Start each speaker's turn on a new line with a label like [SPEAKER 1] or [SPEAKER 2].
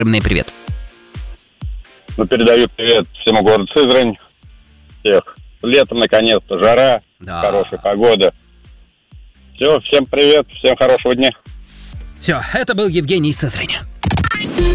[SPEAKER 1] Привет.
[SPEAKER 2] Ну, передаю привет всему городу Сызрань. Всех. Летом, наконец-то, жара,
[SPEAKER 1] Да.
[SPEAKER 2] хорошая погода. Все, всем привет, всем хорошего дня.
[SPEAKER 1] Все, это был Евгений Сызрань.